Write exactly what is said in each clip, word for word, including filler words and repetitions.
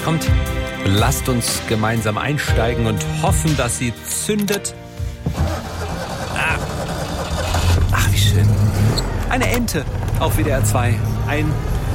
Kommt, lasst uns gemeinsam einsteigen und hoffen, dass sie zündet. Ah. Ach, wie schön. Eine Ente auf W D R zwei. Ein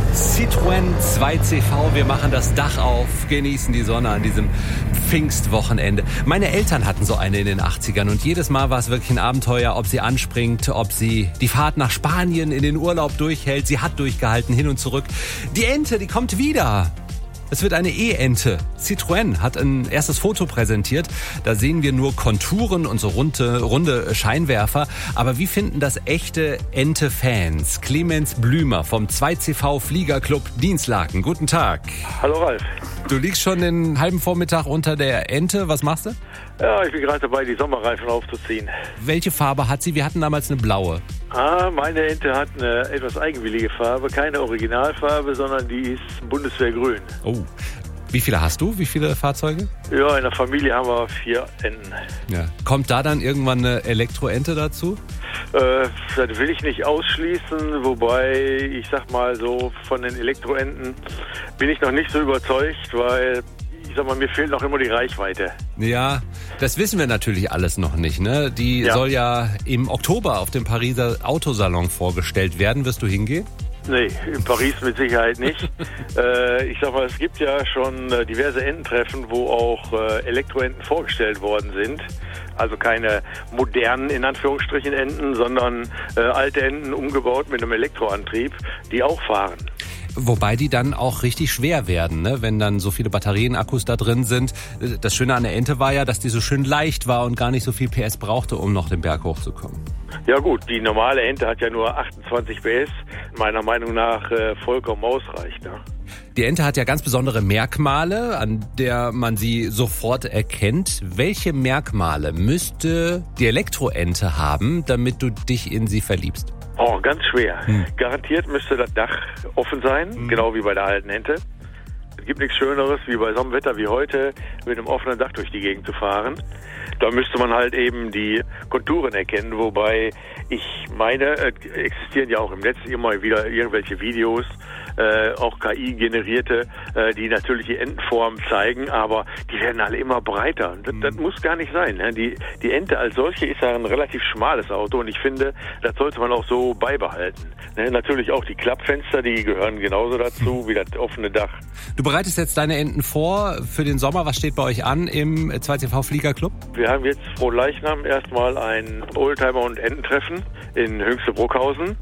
Citroën zwei C V. Wir machen das Dach auf, genießen die Sonne an diesem Pfingstwochenende. Meine Eltern hatten so eine in den achtzigern und jedes Mal war es wirklich ein Abenteuer, ob sie anspringt, ob sie die Fahrt nach Spanien in den Urlaub durchhält. Sie hat durchgehalten, hin und zurück. Die Ente, die kommt wieder. Es wird eine E-Ente. Citroën hat ein erstes Foto präsentiert. Da sehen wir nur Konturen und so runde, runde Scheinwerfer. Aber wie finden das echte Ente-Fans? Clemens Blümer vom zwei C V Fliegerclub Dinslaken. Guten Tag. Hallo Ralf. Du liegst schon den halben Vormittag unter der Ente. Was machst du? Ja, ich bin gerade dabei, die Sommerreifen aufzuziehen. Welche Farbe hat sie? Wir hatten damals eine blaue. Ah, meine Ente hat eine etwas eigenwillige Farbe. Keine Originalfarbe, sondern die ist Bundeswehrgrün. Oh. Wie viele hast du? Wie viele Fahrzeuge? Ja, in der Familie haben wir vier Enten. Ja. Kommt da dann irgendwann eine Elektroente dazu? Äh, das will ich nicht ausschließen, wobei ich sag mal so, von den Elektroenten bin ich noch nicht so überzeugt, weil ich sag mal, mir fehlt noch immer die Reichweite. Ja, das wissen wir natürlich alles noch nicht, ne? Die ja. soll ja im Oktober auf dem Pariser Autosalon vorgestellt werden. Wirst du hingehen? Nee, in Paris mit Sicherheit nicht. äh, ich sag mal, es gibt ja schon äh, diverse Ententreffen, wo auch äh, Elektroenten vorgestellt worden sind. Also keine modernen, in Anführungsstrichen, Enten, sondern äh, alte Enten umgebaut mit einem Elektroantrieb, die auch fahren. Wobei die dann auch richtig schwer werden, ne? Wenn dann so viele Batterienakkus da drin sind. Das Schöne an der Ente war ja, dass die so schön leicht war und gar nicht so viel P S brauchte, um noch den Berg hochzukommen. Ja gut, die normale Ente hat ja nur achtundzwanzig P S, meiner Meinung nach äh, vollkommen ausreicht. Ne? Die Ente hat ja ganz besondere Merkmale, an der man sie sofort erkennt. Welche Merkmale müsste die Elektroente haben, damit du dich in sie verliebst? Oh, ganz schwer. Hm. Garantiert müsste das Dach offen sein, hm. genau wie bei der alten Ente. Es gibt nichts Schöneres, wie bei so einem Wetter wie heute, mit einem offenen Dach durch die Gegend zu fahren. Da müsste man halt eben die Konturen erkennen, wobei ich meine, äh, existieren ja auch im Netz immer wieder irgendwelche Videos, äh, auch K I-generierte, äh, die natürlich die Entenform zeigen, aber die werden alle immer breiter. Das, das muss gar nicht sein. Ne? Die, die Ente als solche ist ja ein relativ schmales Auto und ich finde, das sollte man auch so beibehalten. Ne? Natürlich auch die Klappfenster, die gehören genauso dazu wie das offene Dach. Du bereitest jetzt deine Enten vor für den Sommer. Was steht bei euch an im zwei C V Fliegerclub? Wir haben jetzt pro Leichnam erstmal ein Oldtimer- und Ententreffen in Höchste-Bruckhausen.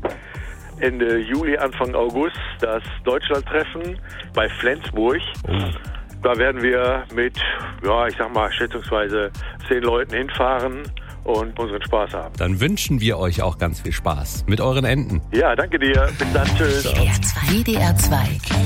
Ende Juli, Anfang August das Deutschlandtreffen bei Flensburg. Oh. Da werden wir mit, ja, ich sag mal, schätzungsweise zehn Leuten hinfahren und unseren Spaß haben. Dann wünschen wir euch auch ganz viel Spaß mit euren Enten. Ja, danke dir. Bis dann. Tschüss. W D R zwei.